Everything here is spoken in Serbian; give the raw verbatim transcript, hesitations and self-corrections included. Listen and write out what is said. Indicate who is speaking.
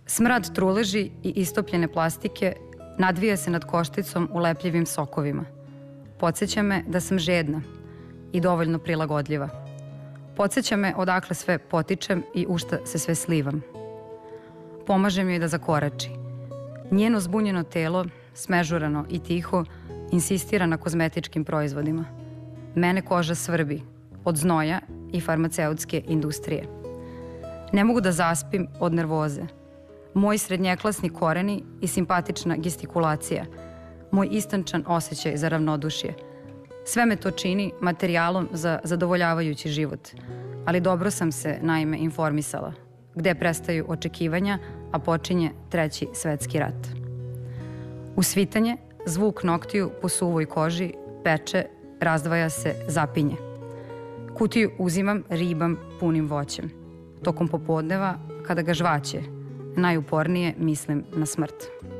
Speaker 1: Smrad truleži i istopljene plastike nadvija se nad košticom u lepljivim sokovima. Podseća me da sam žedna i dovoljno prilagodljiva. Podseća me odakle sve potičem i u šta se sve slivam. Pomažem joj da zakorači. Njeno zbunjeno telo, smežurano i tiho, insistira na kozmetičkim proizvodima. Mene koža svrbi od znoja i farmaceutske industrije. Ne mogu da zaspim od nervoze. Moj srednjeklasni koreni i simpatična gestikulacija. Moj istančan osjećaj za ravnodušje. Sve me to čini materijalom za zadovoljavajući život. Ali dobro sam se, naime, informisala. Gde prestaju očekivanja, a počinje treći svetski rat. Usvitanje, zvuk noktiju po suvoj koži, peče, razdvaja se, zapinje. Kutiju uzimam, ribam, punim voćem. Tokom popodneva, kada ga žvaće, najupornije mislim na smrt.